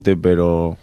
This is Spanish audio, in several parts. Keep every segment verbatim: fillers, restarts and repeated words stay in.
pero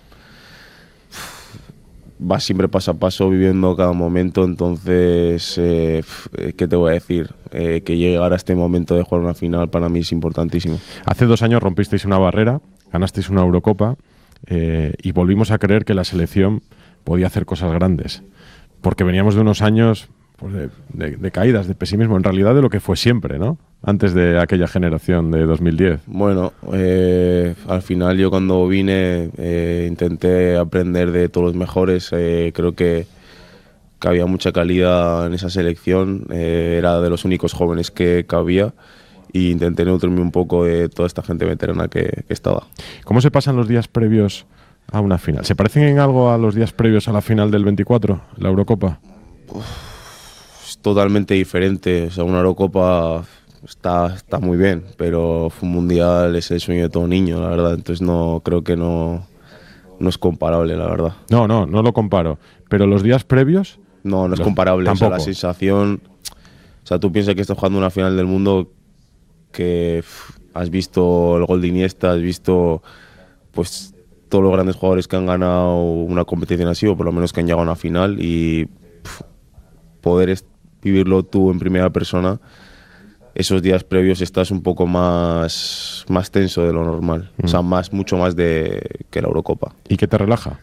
vas siempre paso a paso viviendo cada momento, entonces, eh, ¿qué te voy a decir? Eh, que llegar a este momento de jugar una final para mí es importantísimo. Hace dos años rompisteis una barrera, ganasteis una Eurocopa eh, y volvimos a creer que la selección podía hacer cosas grandes, porque veníamos de unos años pues, de, de, de caídas, de pesimismo, en realidad de lo que fue siempre, ¿no? Antes de aquella generación de dos mil diez. Bueno, eh, al final yo cuando vine eh, intenté aprender de todos los mejores. Eh, creo que, que había mucha calidad en esa selección. Eh, era de los únicos jóvenes que, que había e intenté nutrirme un poco de toda esta gente veterana que, que estaba. ¿Cómo se pasan los días previos a una final? ¿Se parecen en algo a los días previos a la final del veinticuatro, la Eurocopa? Uf, es totalmente diferente. O sea, una Eurocopa... Está, está muy bien, pero un mundial es el sueño de todo niño, la verdad. Entonces no creo que no, no es comparable, la verdad. No, no, no lo comparo. Pero los días previos... No, no es los, comparable. O sea, la tampoco. sensación... O sea, tú piensas que estás jugando una final del mundo que pff, has visto el gol de Iniesta, has visto pues todos los grandes jugadores que han ganado una competición así, o por lo menos que han llegado a una final, y pff, poder est- vivirlo tú en primera persona... Esos días previos estás un poco más, más tenso de lo normal. Mm. O sea, más, mucho más de que la Eurocopa. ¿Y qué te relaja?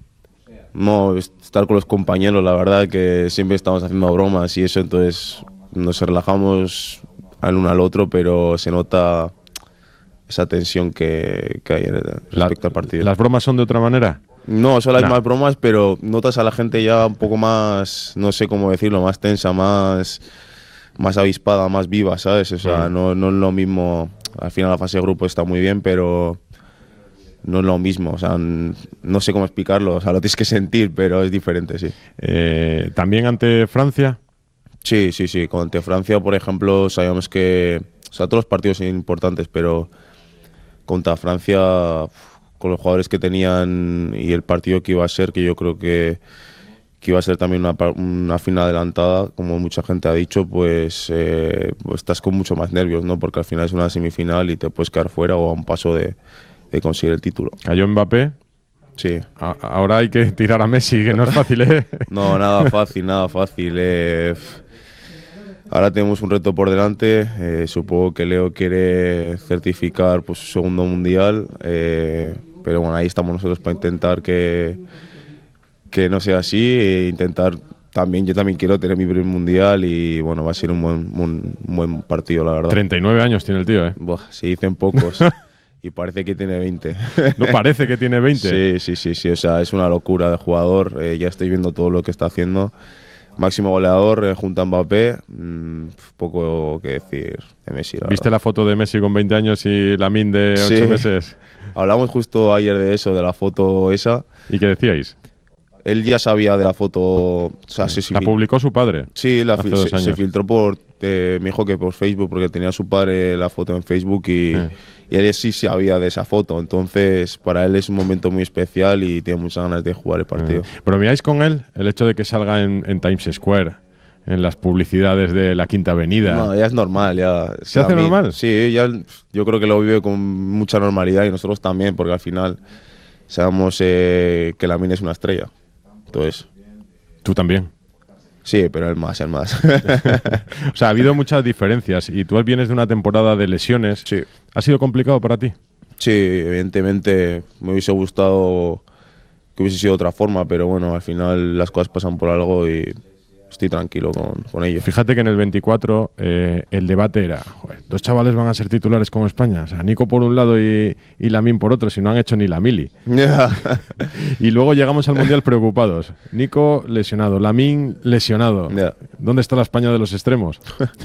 No, estar con los compañeros, la verdad que siempre estamos haciendo bromas y eso, entonces nos relajamos al uno al otro, pero se nota esa tensión que, que hay respecto la, al partido. ¿Las bromas son de otra manera? No, son las nah. más bromas, pero notas a la gente ya un poco más, no sé cómo decirlo, más tensa, más... más avispada, más viva, ¿sabes? O sea, mm. no, no es lo mismo. Al final la fase de grupo está muy bien, pero no es lo mismo. O sea, no sé cómo explicarlo. O sea, lo tienes que sentir, pero es diferente, sí. Eh, ¿También ante Francia? Sí, sí, sí. Ante Francia, por ejemplo, sabíamos que... O sea, todos los partidos son importantes, pero contra Francia, con los jugadores que tenían y el partido que iba a ser, que yo creo que... que iba a ser también una, una final adelantada, como mucha gente ha dicho, pues, eh, pues estás con mucho más nervios, ¿no? Porque al final es una semifinal y te puedes quedar fuera o a un paso de, de conseguir el título. ¿Cayó Mbappé? Sí. A ahora hay que tirar a Messi, que no es fácil, ¿eh? No, nada fácil, nada fácil. Eh. Ahora tenemos un reto por delante. Eh, supongo que Leo quiere certificar pues, su segundo mundial, eh, pero bueno, ahí estamos nosotros para intentar que... que no sea así, e intentar también, yo también quiero tener mi primer mundial y bueno, va a ser un buen, un, un buen partido, la verdad. treinta y nueve años tiene el tío, ¿eh? Buah, se dicen pocos y parece que tiene veinte. ¿No parece que tiene veinte? Sí, sí, sí, sí, o sea, es una locura de jugador, eh, ya estoy viendo todo lo que está haciendo. Máximo goleador eh, junto a Mbappé, mmm, poco que decir de Messi. La ¿Viste verdad. la foto de Messi con veinte años y Lamine de ocho sí. meses? Hablamos justo ayer de eso, de la foto esa. ¿Y qué decíais? Él ya sabía de la foto, o sea, sí, se, la publicó su padre. Sí, la hace se, dos años. se filtró por, eh, me dijo que por Facebook, porque tenía su padre la foto en Facebook y, eh. y él sí sabía de esa foto. Entonces, para él es un momento muy especial y tiene muchas ganas de jugar el partido. Eh. ¿Bromeáis con él el hecho de que salga en, en Times Square, en las publicidades de la Quinta Avenida? No, ya es normal. Ya, ¿Se hace mí, normal? Sí, ya, yo creo que lo vive con mucha normalidad y nosotros también, porque al final sabemos eh, que Lamine es una estrella. Entonces, ¿tú también? Sí, pero el más, el más. O sea, ha habido muchas diferencias y tú vienes de una temporada de lesiones. Sí. ¿Ha sido complicado para ti? Sí, evidentemente me hubiese gustado que hubiese sido de otra forma, pero bueno, al final las cosas pasan por algo y estoy tranquilo con, con ello. Fíjate que en el veinticuatro eh, el debate era, joder, dos chavales van a ser titulares con España, o sea, Nico por un lado y, y Lamine por otro, si no han hecho ni la mili. Yeah. Y luego llegamos al Mundial preocupados. Nico lesionado, Lamine lesionado. Yeah. ¿Dónde está la España de los extremos?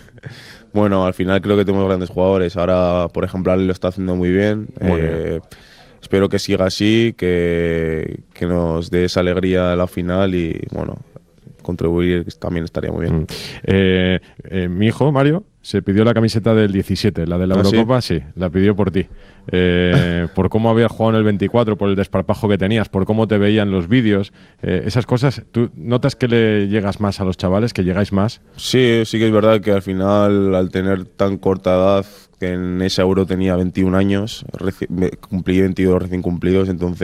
Bueno, al final creo que tenemos grandes jugadores. Ahora, por ejemplo, Ale lo está haciendo muy bien. Muy eh, bien. Espero que siga así, que, que nos dé esa alegría a la final y, bueno, contribuir también estaría muy bien. Mm. Eh, eh, mi hijo, Mario, se pidió la camiseta del diecisiete, la de la ¿Ah, Eurocopa, sí? sí, la pidió por ti. Eh, por cómo habías jugado en el veinticuatro, por el desparpajo que tenías, por cómo te veían los vídeos, eh, esas cosas, ¿tú notas que le llegas más a los chavales, que llegáis más? Sí, sí que es verdad que al final, al tener tan corta edad, que en esa Euro tenía veintiún años, reci- me- cumplí veintidós recién cumplidos, entonces